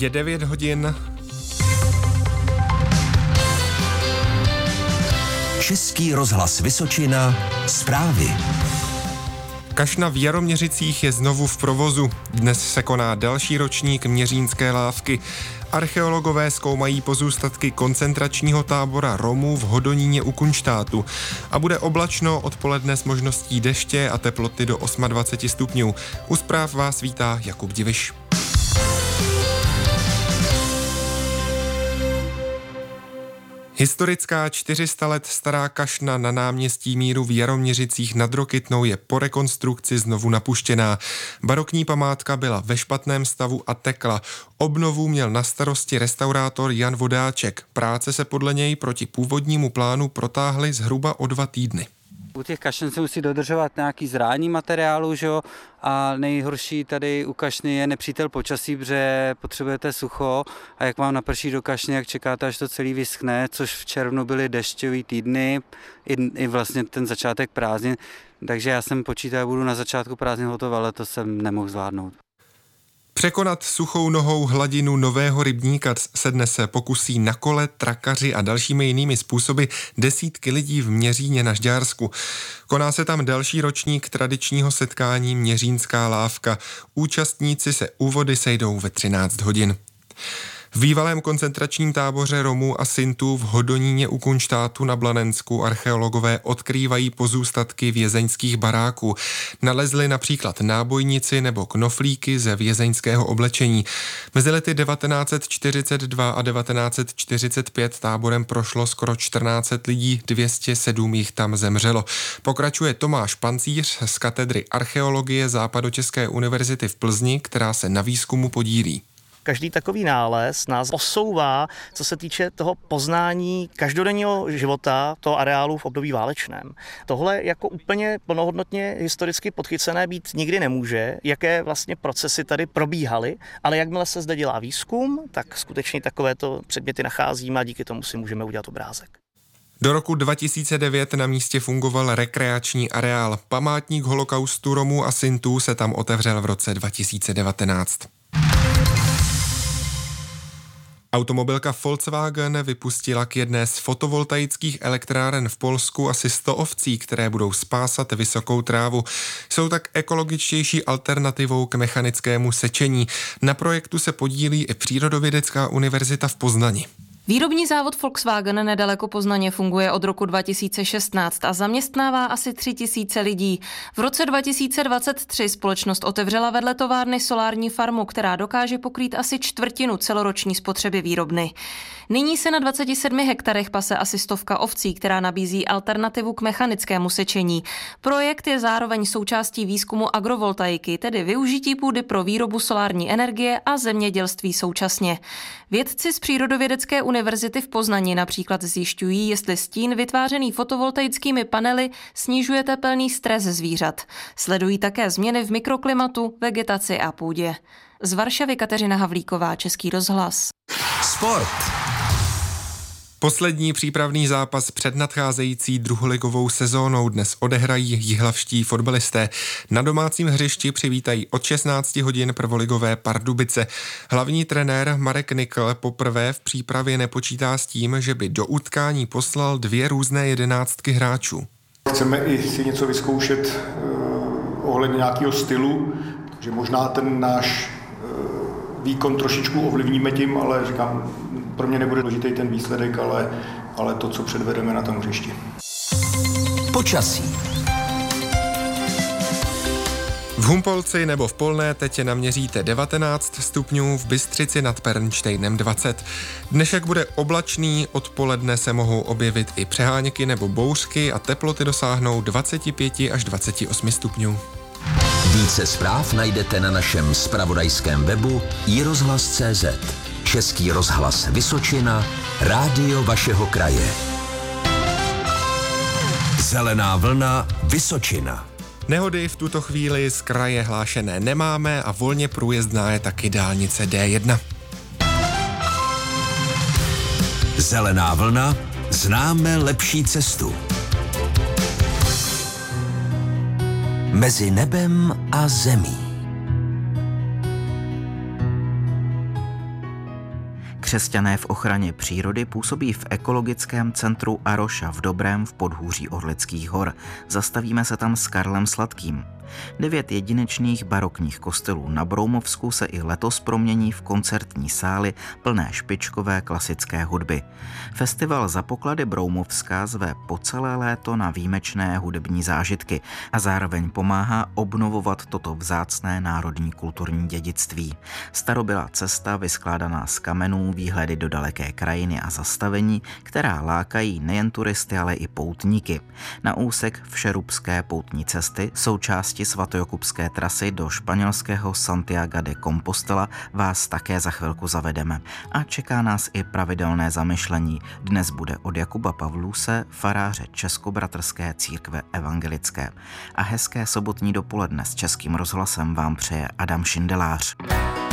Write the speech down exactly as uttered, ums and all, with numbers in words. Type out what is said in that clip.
Je devět hodin. Český rozhlas Vysočina, zprávy. Kašna v Jaroměřicích je znovu v provozu. Dnes se koná další ročník Měřínské lávky. Archeologové zkoumají pozůstatky koncentračního tábora Romů v Hodoníně u Kunštátu. A bude oblačno odpoledne s možností deště a teploty do dvacet osm stupňů. U zpráv vás vítá Jakub Diviš. Historická čtyři sta let stará kašna na náměstí Míru v Jaroměřicích nad Rokytnou je po rekonstrukci znovu napuštěná. Barokní památka byla ve špatném stavu a tekla. Obnovu měl na starosti restaurátor Jan Vodáček. Práce se podle něj proti původnímu plánu protáhly zhruba o dva týdny. U těch kašen se musí dodržovat nějaký zrání materiálu, že jo? A nejhorší tady u kašny je nepřítel počasí, protože potřebujete sucho a jak vám naprší do kašny, jak čekáte, až to celý vyschne, což v červnu byly dešťový týdny, i, i vlastně ten začátek prázdnin, takže já jsem počítal, budu na začátku prázdnin hotov, ale to jsem nemohl zvládnout. Překonat suchou nohou hladinu Nového rybníka se dnes pokusí na kole, trakaři a dalšími jinými způsoby desítky lidí v Měříně na Žďársku. Koná se tam další ročník tradičního setkání Měřínská lávka. Účastníci se u vody sejdou ve třináct hodin. V bývalém koncentračním táboře Romů a Sintů v Hodoníně u Kunštátu na Blanensku archeologové odkrývají pozůstatky vězeňských baráků. Nalezli například nábojnici nebo knoflíky ze vězeňského oblečení. Mezi lety devatenáct set čtyřicet dva a devatenáct set čtyřicet pět táborem prošlo skoro čtrnáct set lidí, dvě stě sedm jich tam zemřelo. Pokračuje Tomáš Pancíř z katedry archeologie Západočeské univerzity v Plzni, která se na výzkumu podílí. Každý takový nález nás posouvá, co se týče toho poznání každodenního života toho areálu v období válečném. Tohle jako úplně plnohodnotně historicky podchycené být nikdy nemůže, jaké vlastně procesy tady probíhaly, ale jakmile se zde dělá výzkum, tak skutečně takovéto předměty nacházíme a díky tomu si můžeme udělat obrázek. Do roku dva tisíce devět na místě fungoval rekreační areál. Památník holokaustu Romů a Sintů se tam otevřel v roce dva tisíce devatenáct. Automobilka Volkswagen vypustila k jedné z fotovoltaických elektráren v Polsku asi sto ovcí, které budou spásat vysokou trávu. Jsou tak ekologičtější alternativou k mechanickému sečení. Na projektu se podílí i Přírodovědecká univerzita v Poznani. Výrobní závod Volkswagen nedaleko Poznaně funguje od roku dva tisíce šestnáct a zaměstnává asi tři tisíce lidí. V roce dva tisíce dvacet tři společnost otevřela vedle továrny solární farmu, která dokáže pokrýt asi čtvrtinu celoroční spotřeby výrobny. Nyní se na dvaceti sedmi hektarech pase asi stovka ovcí, která nabízí alternativu k mechanickému sečení. Projekt je zároveň součástí výzkumu agrovoltaiky, tedy využití půdy pro výrobu solární energie a zemědělství současně. Vědci z Přírodovědecké univerzity v Poznani například zjišťují, jestli stín vytvářený fotovoltaickými panely snižuje tepelný stres zvířat. Sledují také změny v mikroklimatu, vegetaci a půdě. Z Varšavy Kateřina Havlíková, Český rozhlas. Sport. Poslední přípravný zápas před nadcházející druholigovou sezónou dnes odehrají jihlavští fotbalisté. Na domácím hřišti přivítají od šestnácti hodin prvoligové Pardubice. Hlavní trenér Marek Nikl poprvé v přípravě nepočítá s tím, že by do utkání poslal dvě různé jedenáctky hráčů. Chceme i si něco vyzkoušet uh, ohledně nějakého stylu, že možná ten náš uh, výkon trošičku ovlivníme tím, ale říkám, pro mě nebude důležitý ten výsledek, ale, ale to, co předvedeme na tom hřišti. Počasí. V Humpolci nebo v Polné teď naměříte devatenáct stupňů, v Bystřici nad Pernštejnem dvacet. Dnešek bude oblačný, odpoledne se mohou objevit i přeháněky nebo bouřky a teploty dosáhnou dvacet pět až dvacet osm stupňů. Více zpráv najdete na našem zpravodajském webu i rozhlas tečka cé zet. Český rozhlas Vysočina, rádio vašeho kraje. Zelená vlna Vysočina. Nehody v tuto chvíli z kraje hlášené nemáme a volně průjezdná je taky dálnice dé jedna. Zelená vlna, známe lepší cestu. Mezi nebem a zemí. Křesťané v ochraně přírody působí v ekologickém centru Aroša v Dobrém v podhůří Orlických hor. Zastavíme se tam s Karlem Sladkým. Devět jedinečných barokních kostelů na Broumovsku se i letos promění v koncertní sály plné špičkové klasické hudby. Festival Za poklady Broumovska zve po celé léto na výjimečné hudební zážitky a zároveň pomáhá obnovovat toto vzácné národní kulturní dědictví. Starobylá cesta vyskládaná z kamenů, výhledy do daleké krajiny a zastavení, která lákají nejen turisty, ale i poutníky. Na úsek Všerupské poutní cesty, součásti svatojokubské trasy do španělského Santiago de Compostela, vás také za chvilku zavedeme. A čeká nás i pravidelné zamyšlení. Dnes bude od Jakuba Pavluse, faráře Českobratrské církve evangelické. A hezké sobotní dopoledne s Českým rozhlasem vám přeje Adam Šindelář.